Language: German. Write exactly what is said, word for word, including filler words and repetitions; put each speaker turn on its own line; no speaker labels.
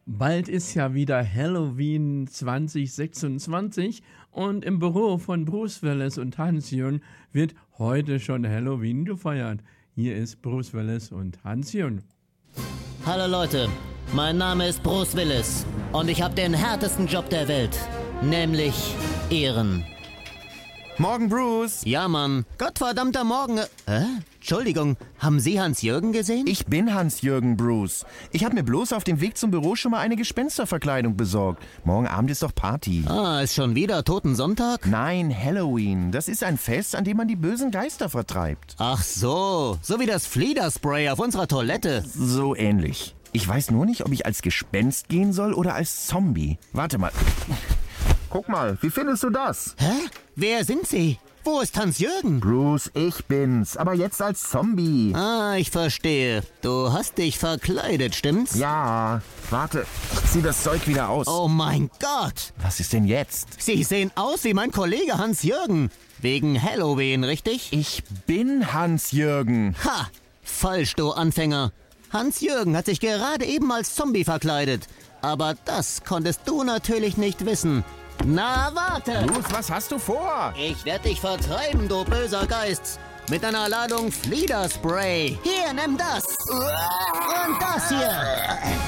Bald ist ja wieder Halloween zwanzig sechsundzwanzig und im Büro von Bruce Willis und Hans-Jürgen wird heute schon Halloween gefeiert. Hier ist Bruce Willis und Hans-Jürgen.
Hallo Leute, mein Name ist Bruce Willis und ich habe den härtesten Job der Welt, nämlich Ehren.
Morgen, Bruce.
Ja, Mann. Gottverdammter Morgen. Hä? Entschuldigung, haben Sie Hans-Jürgen gesehen?
Ich bin Hans-Jürgen, Bruce. Ich habe mir bloß auf dem Weg zum Büro schon mal eine Gespensterverkleidung besorgt. Morgen Abend ist doch Party.
Ah, ist schon wieder Totensonntag?
Nein, Halloween. Das ist ein Fest, an dem man die bösen Geister vertreibt.
Ach so, so wie das Fliederspray auf unserer Toilette.
So ähnlich. Ich weiß nur nicht, ob ich als Gespenst gehen soll oder als Zombie. Warte mal. Guck mal, wie findest du das?
Hä? Wer sind Sie? Wo ist Hans-Jürgen?
Bruce, ich bin's, aber jetzt als Zombie.
Ah, ich verstehe. Du hast dich verkleidet, stimmt's?
Ja, warte, ich zieh das Zeug wieder aus.
Oh mein Gott!
Was ist denn jetzt?
Sie sehen aus wie mein Kollege Hans-Jürgen. Wegen Halloween, richtig?
Ich bin Hans-Jürgen.
Ha! Falsch, du Anfänger. Hans-Jürgen hat sich gerade eben als Zombie verkleidet. Aber das konntest du natürlich nicht wissen. Na, warte!
Bruce, was hast du vor?
Ich werde dich vertreiben, du böser Geist. Mit einer Ladung Fliederspray. Hier, nimm das. Und das hier.